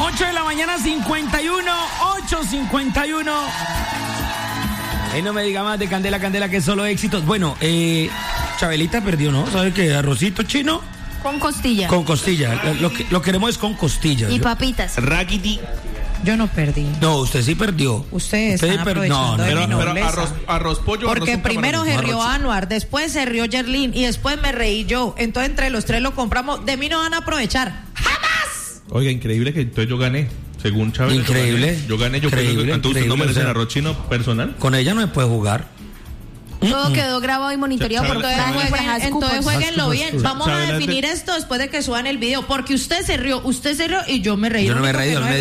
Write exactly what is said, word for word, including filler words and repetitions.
ocho de la mañana, cincuenta y uno, ocho cincuenta y uno. Ahí no me diga más de Candela, Candela, que es solo éxitos. Bueno, eh, Chabelita perdió, ¿no? ¿Sabe qué? Arrocito chino. Con costilla. Con costilla. Lo que, lo queremos es con costilla. Y Yo- papitas. Raquiti. Yo no perdí. No, usted sí perdió. Ustedes Usted están per- aprovechando no, de no, mi no, Pero nobleza. arroz, arroz pollo. Porque arroz con primero se camarón. rió Anuar, después se rió Yerlin y después me reí yo. Entonces entre los tres lo compramos. De mí no van a aprovechar. Oiga, increíble que entonces yo gané. Según Chávez. Increíble. Yo gané, yo Increíble, creo que entonces usted no increíble, merece o sea. arroz chino personal. Con ella no se puede jugar. Todo quedó grabado y monitoreado por Chávez, toda Chávez. la Jueguen- Haas entonces Coopers. jueguenlo bien. Vamos a Chávez, definir esto después de que suban el video. Porque usted se rió, usted se rió y yo me reí. Yo Lo no me he único que reído, no él me